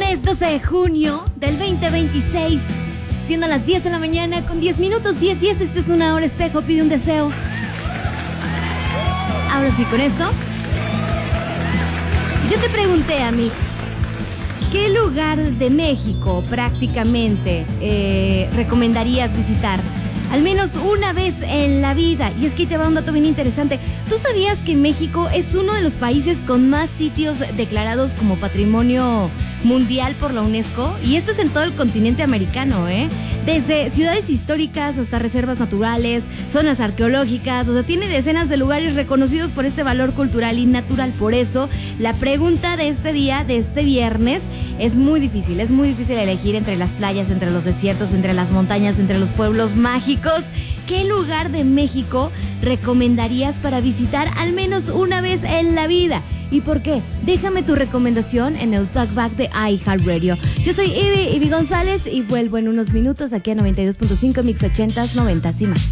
Viernes 12 de junio del 2026, siendo las 10 de la mañana con 10 minutos, 10:10. Esta es una hora espejo, pide un deseo. Ahora sí, con esto, yo te pregunté, Amix, ¿qué lugar de México prácticamente recomendarías visitar? Al menos una vez en la vida. Y es que te va un dato bien interesante. ¿Tú sabías que México es uno de los países con más sitios declarados como patrimonio mundial por la UNESCO? Y esto es en todo el continente americano, ¿eh? Desde ciudades históricas hasta reservas naturales, zonas arqueológicas. O sea, tiene decenas de lugares reconocidos por este valor cultural y natural. Por eso, la pregunta de este día, de este viernes, es muy difícil elegir entre las playas, entre los desiertos, entre las montañas, entre los pueblos mágicos. ¿Qué lugar de México recomendarías para visitar al menos una vez en la vida? ¿Y por qué? Déjame tu recomendación en el Talkback de iHeartRadio. Yo soy Ivy González y vuelvo en unos minutos aquí a 92.5 Mix 80s, 90s y más.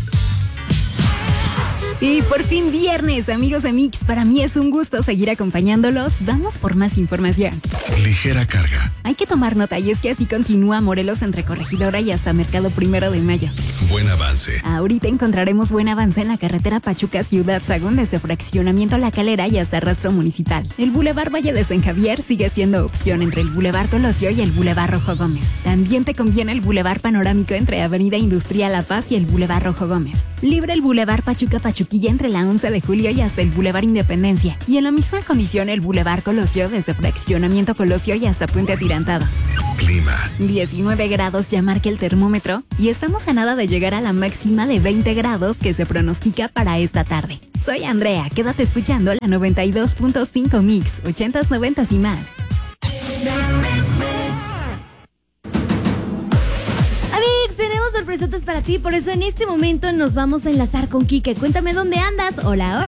Y por fin viernes, amigos de Mix. Para mí es un gusto seguir acompañándolos. Vamos por más información. Ligera carga. Hay que tomar nota y es que así continúa Morelos entre Corregidora y hasta Mercado 1 de Mayo. Buen avance. Ahorita encontraremos buen avance en la carretera Pachuca-Ciudad Sagún desde Fraccionamiento La Calera y hasta Rastro Municipal. El Boulevard Valle de San Javier sigue siendo opción entre el Boulevard Colosio y el Boulevard Rojo Gómez. También te conviene el Boulevard Panorámico entre Avenida Industrial La Paz y el Boulevard Rojo Gómez. Libre el Boulevard Pachuca-Pachuquilla entre la 11 de julio y hasta el Boulevard Independencia. Y en la misma condición el Boulevard Colosio desde Fraccionamiento Colosio y hasta Puente Atirantado. Clima. 19 grados ya marca el termómetro y estamos a nada de llegar a la máxima de 20 grados que se pronostica para esta tarde. Soy Andrea, quédate escuchando la 92.5 Mix, 80s, 90s y más. Amigos, tenemos sorpresotas para ti, por eso en este momento nos vamos a enlazar con Quique. Cuéntame dónde andas. Hola,